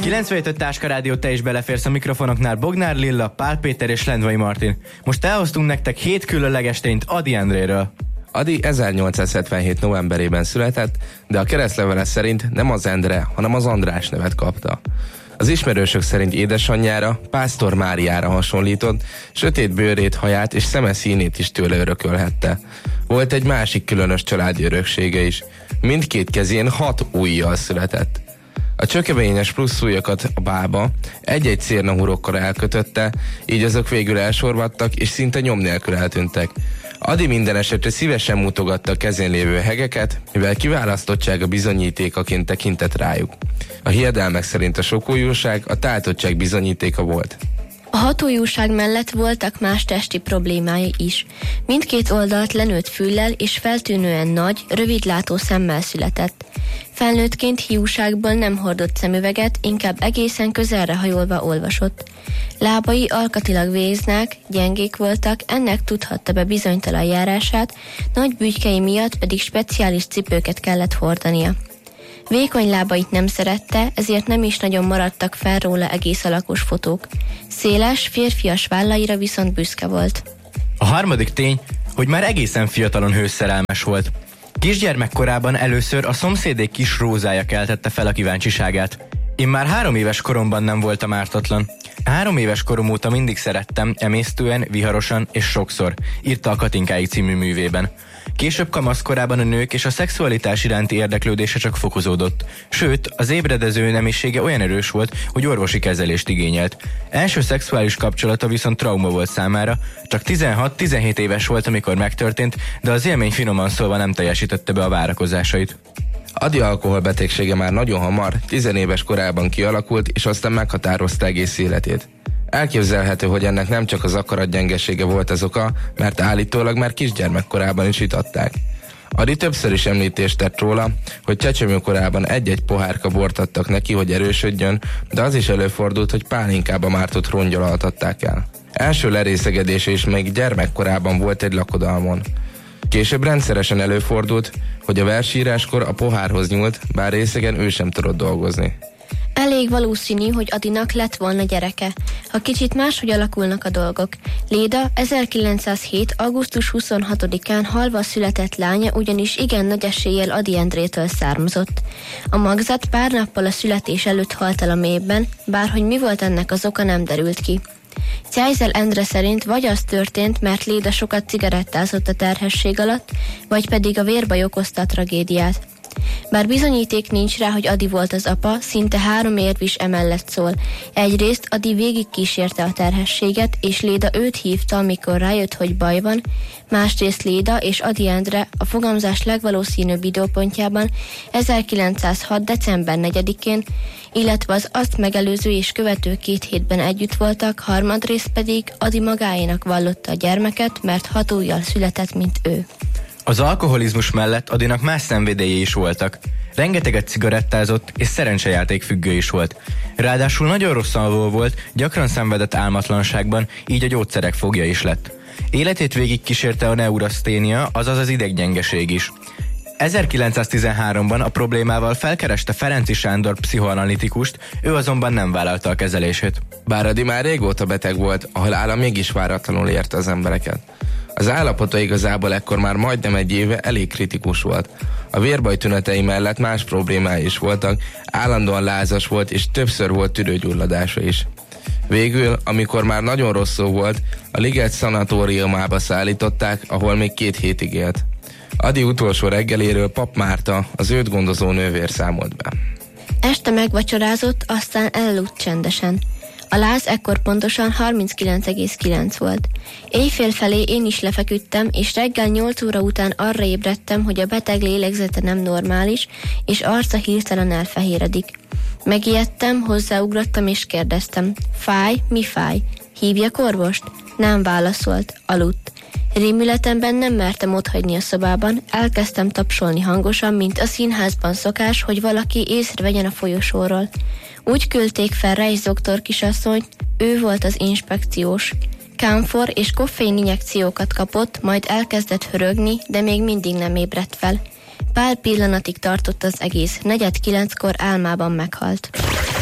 97.5 Táska Rádió, te is beleférsz a mikrofonoknál. Bognár Lilla, Pál Péter és Lendvai Martin. Most elhoztunk nektek 7 különleges tényt Ady Endréről. Ady 1877 novemberében született, de a keresztlevele szerint nem az Endre, hanem az András nevet kapta. Az ismerősök szerint édesanyjára, Pásztor Máriára hasonlított, sötét bőrét, haját és szeme színét is tőle örökölhette. Volt egy másik különös családi öröksége is. Mindkét kezén 6 ujjal született. A csökevényes plusz ujjakat a bába egy-egy cérnahúrokkal elkötötte, így azok végül elsorvadtak és szinte nyom nélkül eltűntek. Ady minden esetre szívesen mutogatta a kezén lévő hegeket, mivel kiválasztottsága bizonyítékaként tekintett rájuk. A hiedelmek szerint a sokujjúság a táltottság bizonyítéka volt. A hatójúság mellett voltak más testi problémái is. Mindkét oldalt lenőtt füllel és feltűnően nagy, rövidlátó szemmel született. Felnőttként hiúságból nem hordott szemüveget, inkább egészen közelre hajolva olvasott. Lábai alkatilag véznek, gyengék voltak, ennek tudhatta be bizonytalan járását, nagy bükykei miatt pedig speciális cipőket kellett hordania. Vékony lábait nem szerette, ezért nem is nagyon maradtak fel róla egész alakos fotók. Széles, férfias vállaira viszont büszke volt. A harmadik tény, hogy már egészen fiatalon hősszerelmes volt. Kisgyermekkorában először a szomszédék kis Rózája keltette fel a kíváncsiságát. Én már 3 éves koromban nem voltam ártatlan. 3 éves korom óta mindig szerettem, emésztően, viharosan és sokszor, írta a Katinkáig című művében. Később kamaszkorában a nők és a szexualitás iránti érdeklődése csak fokozódott. Sőt, az ébredező nemisége olyan erős volt, hogy orvosi kezelést igényelt. Első szexuális kapcsolata viszont trauma volt számára, csak 16-17 éves volt, amikor megtörtént, de az élmény finoman szólva nem teljesítette be a várakozásait. Ady alkoholbetegsége már nagyon hamar, 10 éves korában kialakult, és aztán meghatározta egész életét. Elképzelhető, hogy ennek nem csak az akaratgyengesége volt az oka, mert állítólag már kisgyermekkorában is itatták. Ady többször is említést tett róla, hogy csecsemőkorában egy-egy pohárka bort adtak neki, hogy erősödjön, de az is előfordult, hogy pálinkába mártott rongyal altatták el. Első lerészegedése is még gyermekkorában volt egy lakodalmon. Később rendszeresen előfordult, hogy a versíráskor a pohárhoz nyúlt, bár részegen ő sem tudott dolgozni. Elég valószínű, hogy Adynak lett volna gyereke, ha kicsit máshogy alakulnak a dolgok. Léda 1907. augusztus 26-án halva született lánya ugyanis igen nagy eséllyel Ady Endrétől származott. A magzat pár nappal a születés előtt halt el a mélyben, bárhogy mi volt ennek az oka, nem derült ki. Csájzel Endre szerint vagy az történt, mert Léda sokat cigarettázott a terhesség alatt, vagy pedig a vérbaj okozta a tragédiát. Bár bizonyíték nincs rá, hogy Ady volt az apa, szinte 3 érv is emellett szól. Egyrészt Ady végigkísérte a terhességet, és Léda őt hívta, amikor rájött, hogy baj van, másrészt Léda és Ady Endre a fogamzás legvalószínűbb időpontjában 1906. december 4-én, illetve az azt megelőző és követő 2 hétben együtt voltak, harmadrészt pedig Ady magáénak vallotta a gyermeket, mert 6 ujjal született, mint ő. Az alkoholizmus mellett Adynak más szenvedélyei is voltak. Rengeteget cigarettázott és szerencsejáték függő is volt. Ráadásul nagyon rossz alvó volt, gyakran szenvedett álmatlanságban, így a gyógyszerek fogja is lett. Életét végig kísérte a neuraszténia, azaz az ideggyengeség is. 1913-ban a problémával felkereste Ferenczy Sándor pszichoanalitikust, ő azonban nem vállalta a kezelését. Bár Ady már régóta beteg volt, a halála mégis váratlanul érte az embereket. Az állapota igazából ekkor már majdnem 1 éve elég kritikus volt. A vérbaj tünetei mellett más problémái is voltak, állandóan lázas volt és többször volt tüdőgyulladása is. Végül, amikor már nagyon rosszul volt, a Liget szanatóriumába szállították, ahol még 2 hétig élt. Ady utolsó reggeléről Pap Márta, az őt gondozó nővér számolt be. Este megvacsorázott, aztán elaludt csendesen. A láz ekkor pontosan 39,9 volt. Éjfél felé én is lefeküdtem, és reggel 8 óra után arra ébredtem, hogy a beteg lélegzete nem normális, és arca hirtelen elfehéredik. Megijedtem, hozzáugrottam és kérdeztem. Fáj? Mi fáj? Hívjak orvost? Nem válaszolt, aludt. Rémületemben nem mertem otthagyni a szobában, elkezdtem tapsolni hangosan, mint a színházban szokás, hogy valaki észrevegyen a folyosóról. Úgy küldték fel Reis doktor kisasszonyt, ő volt az inspekciós. Kámfor és koffein injekciókat kapott, majd elkezdett hörögni, de még mindig nem ébredt fel. Pár pillanatig tartott az egész, 8:45-kor álmában meghalt.